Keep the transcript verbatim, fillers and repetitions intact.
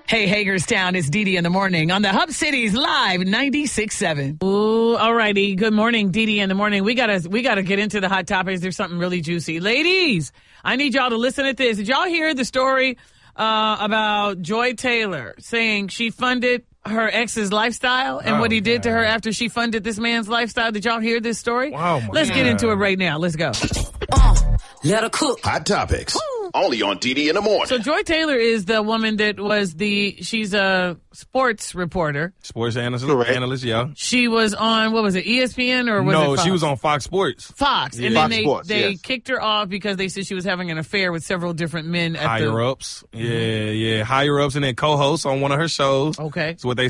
Hey, Hagerstown, it's Dee Dee in the morning on the Hub Cities Live ninety-six point seven. Ooh, all righty. Good morning, Dee Dee in the morning. We gotta we gotta get into the hot topics. There's something really juicy. Ladies, I need y'all to listen to this. Did y'all hear the story uh, about Joy Taylor saying she funded her ex's lifestyle and oh, what he did God. to her after she funded this man's lifestyle? Did y'all hear this story? Oh, my Let's God. get into it right now. Let's go. Uh, let her cook. Hot topics. Only on Dee Dee in the morning. So Joy Taylor is the woman that was the, she's a sports reporter. Sports analyst, Correct. analyst, yeah. She was on, what was it, E S P N or was it No, Fox? she was on Fox Sports. Fox. And Fox then they, Sports, they yes. kicked her off because they said she was having an affair with several different men at Higher the, ups. Yeah, yeah. Higher ups and then co-hosts on one of her shows. Okay. That's what they